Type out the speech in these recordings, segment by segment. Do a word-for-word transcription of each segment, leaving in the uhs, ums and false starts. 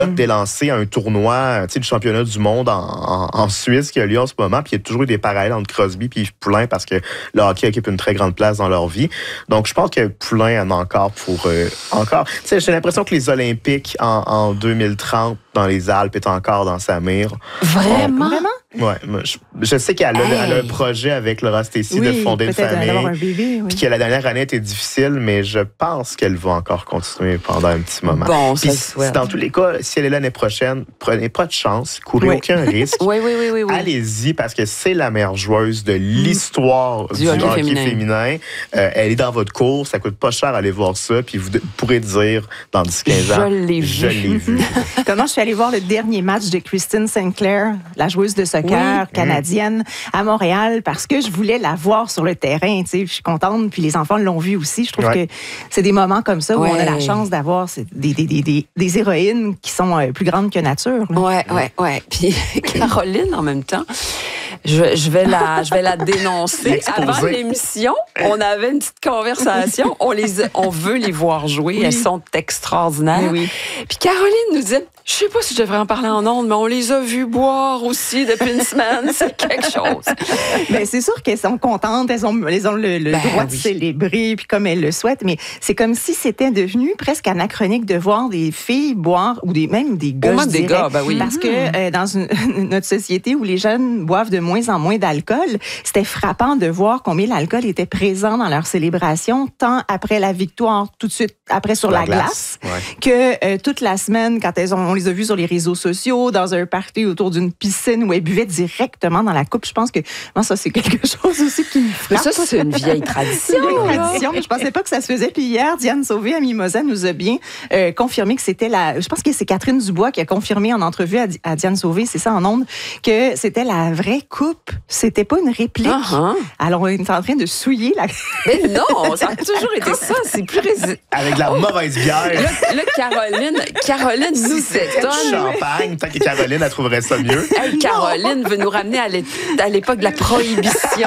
d'élancer un tournoi du championnat du monde en, en, en Suisse qui a lieu en ce moment. Puis il y a toujours eu des parallèles entre Crosby et Yves Poulin parce que le hockey occupe une très grande place dans leur vie. Donc, je pense que Poulin en a encore pour... Euh, encore. Tu sais, j'ai l'impression que les Olympiques en, en deux mille trente dans les Alpes est encore dans sa mire. Vraiment? Vraiment? Ouais, je, je sais qu'elle a, hey. elle a un projet avec Laura Stacey oui, de fonder une famille. Un bébé, oui. Puis que la dernière année était difficile, mais je pense qu'elle va encore continuer pendant un petit moment. Bon, puis ça dans tous les cas, si elle est là l'année prochaine, prenez pas de chance, courez oui. aucun risque. oui, oui, oui, oui, oui. Allez-y parce que c'est la meilleure joueuse de l'histoire mmh. du, du hockey, hockey féminin. féminin. Euh, elle est dans votre cours, ça coûte pas cher aller voir ça, puis vous pourrez dire dans dix à quinze ans, je l'ai vu. Je l'ai vu. Comment je suis allée voir le dernier match de Kristen Sinclair, la joueuse de soccer oui. canadienne, à Montréal, parce que je voulais la voir sur le terrain. Tu sais, je suis contente, puis les enfants l'ont vu aussi. Je trouve ouais. que c'est des moments comme ça où ouais. on a la chance d'avoir des, des, des, des, des héroïnes qui sont euh, plus grandes que nature. Là. Ouais, ouais, ouais. Puis Caroline, en même temps, je, je, vais la, je vais la dénoncer. Avant l'émission, on avait une petite conversation. On, les, on veut les voir jouer. Oui. Elles sont extraordinaires. Oui. Puis Caroline nous disait, je sais pas si je devrais en parler en ondes, mais on les a vues boire aussi depuis une semaine. C'est quelque chose. Ben, c'est sûr qu'elles sont contentes. Elles ont, elles ont le, le ben, droit oui. de célébrer, puis comme elles le souhaitent. Mais c'est comme si c'était devenu presque anachronique de voir des filles boire, ou des, même des gars, même des gars, ben oui. Parce que euh, dans une, notre société où les jeunes boivent de moins en moins d'alcool, c'était frappant de voir combien l'alcool était présent dans leur célébration, tant après la victoire, tout de suite après sur la, la glace, glace ouais. que euh, toute la semaine, quand elles ont, on les a vues sur les réseaux sociaux, dans un party autour d'une piscine où elles buvaient directement dans la coupe. Je pense que moi, ça, c'est quelque chose aussi qui me frappe. Mais ça, c'est une vieille tradition. C'est une vieille tradition, mais je pensais pas que ça se faisait. Puis hier, Diane Sauvé à Mimosa nous a bien euh, confirmé que c'était la... Je pense que c'est Catherine Dubois qui a confirmé en entrevue à, à Diane Sauvé, c'est ça en ondes, que c'était la vraie coupe. C'était pas une réplique. Uh-huh. Alors, on est en train de souiller la... Mais non, ça a toujours été ça. C'est plus résistant. Avec de la mauvaise bière. Là, là Caroline, Caroline nous s'étonne. Champagne, tant que Caroline, elle trouverait ça mieux. Hey, Caroline veut nous ramener à l'époque de la prohibition.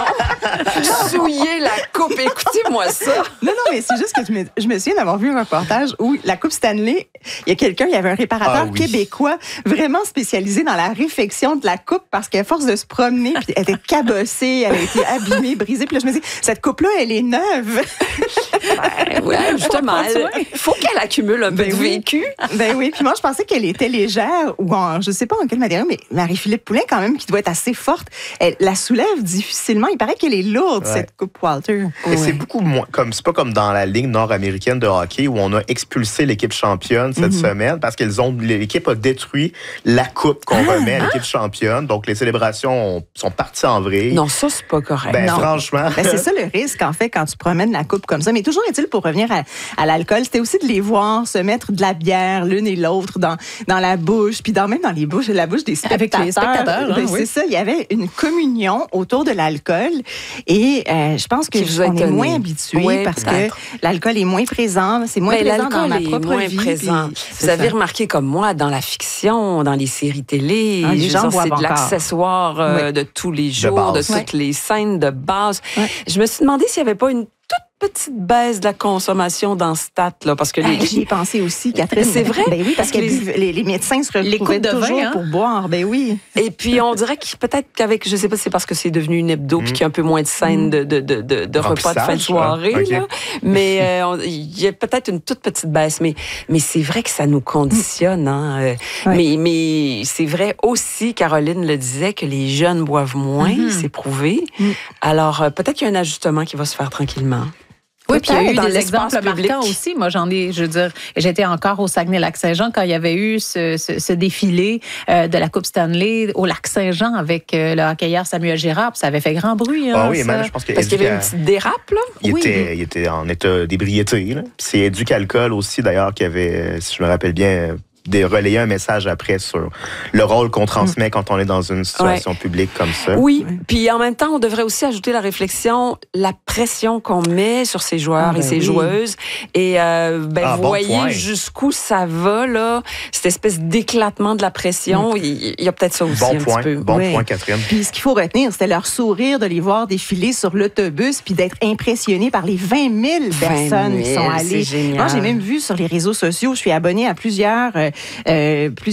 Souiller la coupe. Écoutez-moi ça. Non, non, mais c'est juste que je me, je me souviens d'avoir vu un reportage où la coupe Stanley, il y a quelqu'un, il y avait un réparateur ah, oui. québécois vraiment spécialisé dans la réfection de la coupe parce qu'à force de se promener, puis elle était cabossée, elle a été abîmée, brisée. Puis là, je me dis, cette coupe-là, elle est neuve. Ben, oui, justement. Il faut qu'elle accumule un ben peu oui. de vécu. Ben oui, puis moi, je pensais qu'elle était légère, ou en, je sais pas en quelle matière, mais Marie-Philippe Poulin, quand même, qui doit être assez forte, elle la soulève difficilement. Il paraît qu'elle est lourde, ouais. cette coupe Walter. Et ouais. c'est beaucoup moins, comme, c'est pas comme dans la Ligue nord-américaine de hockey où on a expulsé l'équipe championne cette mm-hmm. semaine parce qu'ils ont, l'équipe a détruit la coupe qu'on ah, remet à l'équipe ah. championne. Donc, les célébrations ont, sont parties en vrille. Non, ça, c'est pas correct. Ben, non. franchement. Ben, c'est ça le risque, en fait, quand tu promènes la coupe comme ça. Mais toujours est-il, pour revenir à, à l'alcool, c'était aussi de les voir se mettre de la bière l'une et l'autre dans, dans la bouche, puis dans, même dans les bouches, la bouche des spectateurs. Avec les spectateurs, hein, ben, oui. C'est ça, il y avait une communion autour de l'alcool. Et euh, je pense qu'on est moins habitué oui, parce peut-être. que l'alcool est moins présent. C'est moins Mais présent dans ma est propre moins vie. Présent. Vous avez ça. remarqué comme moi, dans la fiction, dans les séries télé, ah, les gens c'est de l'accessoire euh, oui. de tous les jours, de, de toutes oui. les scènes de base. Oui. Je me suis demandé s'il n'y avait pas une toute petite baisse de la consommation dans ce stat-là. Parce que les... ah, j'y ai pensé aussi, Catherine. C'est vrai? Ben oui, parce, parce que les... Les, les médecins se retrouvaient toujours vin, hein? pour boire. Ben oui. Et puis, on dirait que peut-être qu'avec, je sais pas si c'est parce que c'est devenu une hebdo mm. puis qu'il y a un peu moins de scènes de, de, de, de, de repas de fin de soirée. Okay. Là. Mais euh, il y a peut-être une toute petite baisse. Mais, mais c'est vrai que ça nous conditionne. Hein? Euh, ouais. Mais, mais c'est vrai aussi, Caroline le disait, que les jeunes boivent moins, mm-hmm. c'est prouvé. Mm. Alors, euh, peut-être qu'il y a un ajustement qui va se faire tranquillement. Oui, puis il y a eu des exemples marquants aussi. Moi, j'en ai, je veux dire, j'étais encore au Saguenay-Lac-Saint-Jean quand il y avait eu ce, ce, ce défilé euh, de la Coupe Stanley au Lac-Saint-Jean avec euh, le hockeyeur Samuel Girard. Puis ça avait fait grand bruit. Hein, ah oui, ça. même, je pense que Parce qu'il y avait une petite dérape, là. Il, oui. était, il était en état d'ébriété. Là. C'est Éduc Alcool aussi, d'ailleurs, qui avait, si je me rappelle bien, de relayer un message après sur le rôle qu'on transmet mmh. quand on est dans une situation ouais. publique comme ça. Oui, oui, puis en même temps, on devrait aussi ajouter la réflexion, la pression qu'on met sur ces joueurs ah, ben et ces oui. joueuses. Et euh, ben, ah, vous bon voyez point. jusqu'où ça va, là, cette espèce d'éclatement de la pression. Mmh. Il, il y a peut-être ça aussi bon un point, petit peu. Bon oui. point, Catherine. Puis ce qu'il faut retenir, c'était leur sourire de les voir défiler sur l'autobus puis d'être impressionnés par les vingt mille personnes qui sont allées. Génial. Moi, j'ai même vu sur les réseaux sociaux, je suis abonnée à plusieurs euh, euh, plus